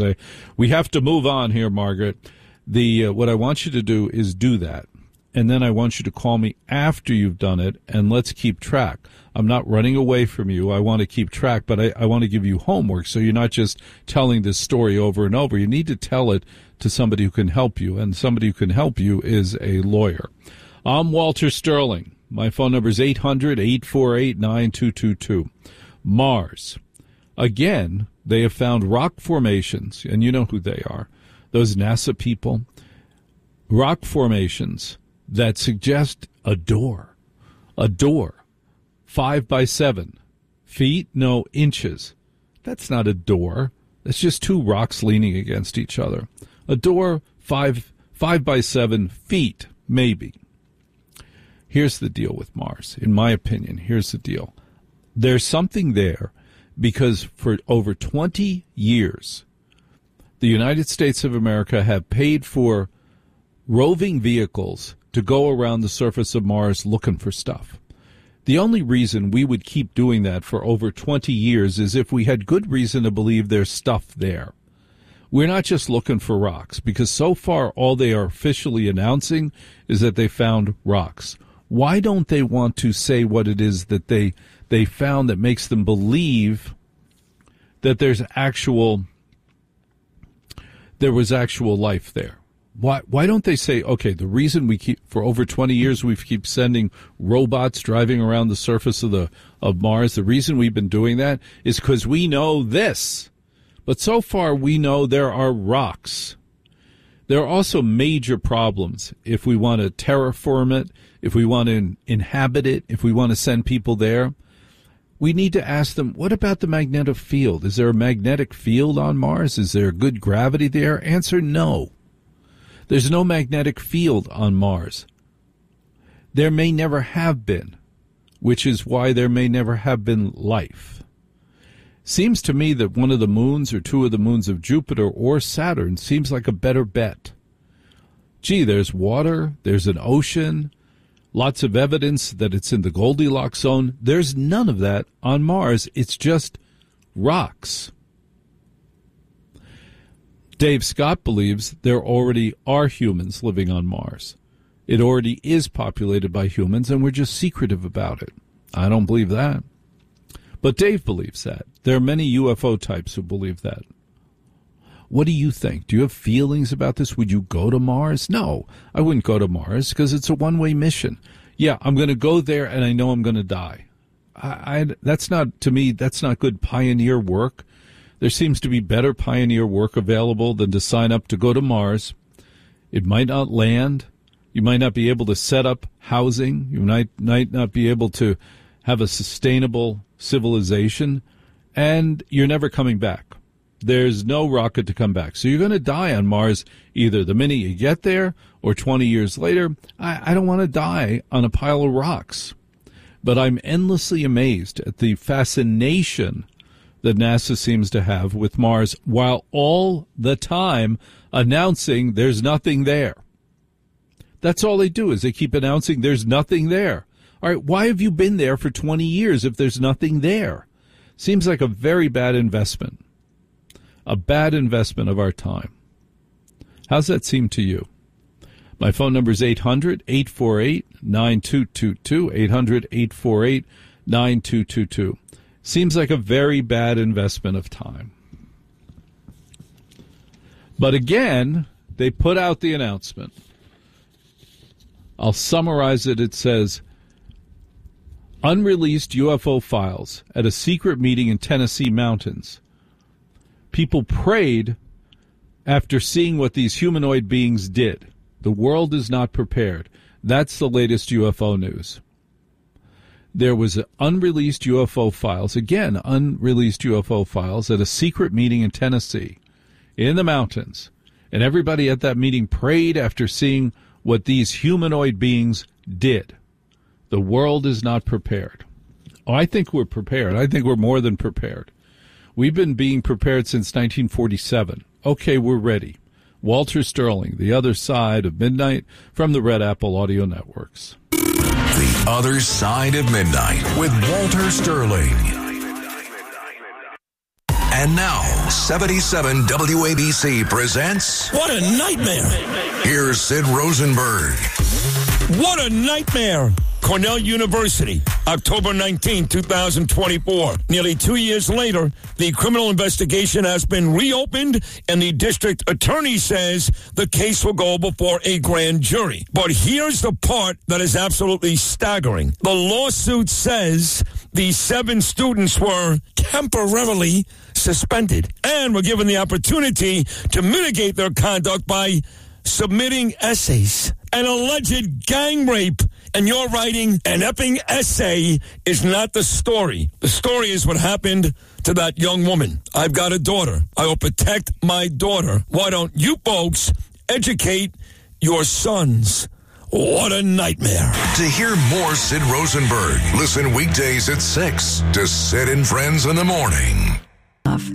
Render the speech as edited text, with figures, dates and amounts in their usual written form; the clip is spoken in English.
We have to move on here, Margaret. What I want you to do is do that. And then I want you to call me after you've done it, and let's keep track. I'm not running away from you. I want to keep track, but I want to give you homework so you're not just telling this story over and over. You need to tell it to somebody who can help you, and somebody who can help you is a lawyer. I'm Walter Sterling. My phone number is 800-848-9222. Mars. Again, they have found rock formations, and you know who they are. Those NASA people. Rock formations that suggest a door. A door. 5 by 7 feet, no, inches. That's not a door. That's just two rocks leaning against each other. A door, 5 by 7 feet, maybe. Here's the deal with Mars. In my opinion, here's the deal. There's something there because for over 20 years, the United States of America have paid for roving vehicles to go around the surface of Mars looking for stuff. The only reason we would keep doing that for over 20 years is if we had good reason to believe there's stuff there. We're not just looking for rocks, because so far all they are officially announcing is that they found rocks. Why don't they want to say what it is that they found that makes them believe that there was actual life there? Why don't they say, okay, the reason we keep, for over 20 years, we keep sending robots driving around the surface of Mars, the reason we've been doing that is because we know this. But so far, we know there are rocks. There are also major problems if we want to terraform it, if we want to inhabit it, if we want to send people there. We need to ask them, what about the magnetic field? Is there a magnetic field on Mars? Is there good gravity there? Answer, no. There's no magnetic field on Mars. There may never have been, which is why there may never have been life. Seems to me that one of the moons or two of the moons of Jupiter or Saturn seems like a better bet. Gee, there's water, there's an ocean, lots of evidence that it's in the Goldilocks zone. There's none of that on Mars. It's just rocks. Dave Scott believes there already are humans living on Mars. It already is populated by humans, and we're just secretive about it. I don't believe that. But Dave believes that. There are many UFO types who believe that. What do you think? Do you have feelings about this? Would you go to Mars? No, I wouldn't go to Mars because it's a one-way mission. Yeah, I'm going to go there, and I know I'm going to die. That's not, to me, that's not good pioneer work. There seems to be better pioneer work available than to sign up to go to Mars. It might not land. You might not be able to set up housing. You might not be able to have a sustainable civilization. And you're never coming back. There's no rocket to come back. So you're going to die on Mars either the minute you get there or 20 years later. I don't want to die on a pile of rocks. But I'm endlessly amazed at the fascination that NASA seems to have with Mars, while all the time announcing there's nothing there. That's all they do, is they keep announcing there's nothing there. All right, why have you been there for 20 years if there's nothing there? Seems like a very bad investment. A bad investment of our time. How's that seem to you? My phone number is 800-848-9222, 800-848-9222. Seems like a very bad investment of time. But again, they put out the announcement. I'll summarize it. It says, unreleased UFO files at a secret meeting in Tennessee mountains. People prayed after seeing what these humanoid beings did. The world is not prepared. That's the latest UFO news. There was unreleased UFO files, again, unreleased UFO files at a secret meeting in Tennessee, in the mountains. And everybody at that meeting prayed after seeing what these humanoid beings did. The world is not prepared. Oh, I think we're prepared. I think we're more than prepared. We've been being prepared since 1947. Okay, we're ready. Walter Sterling, The Other Side of Midnight, from the Red Apple Audio Networks. The Other Side of Midnight with Walter Sterling. And now, 77 WABC presents... What a nightmare! Here's Sid Rosenberg. What a nightmare! Cornell University, October 19, 2024. Nearly 2 years later, the criminal investigation has been reopened, and the district attorney says the case will go before a grand jury. But here's the part that is absolutely staggering. The lawsuit says the 7 students were temporarily suspended and were given the opportunity to mitigate their conduct by submitting essays. An alleged gang rape, and you're writing an epping essay is not the story. The story is what happened to that young woman. I've got a daughter. I will protect my daughter. Why don't you folks educate your sons? What a nightmare. To hear more Sid Rosenberg, listen weekdays at 6 to Sid and Friends in the Morning.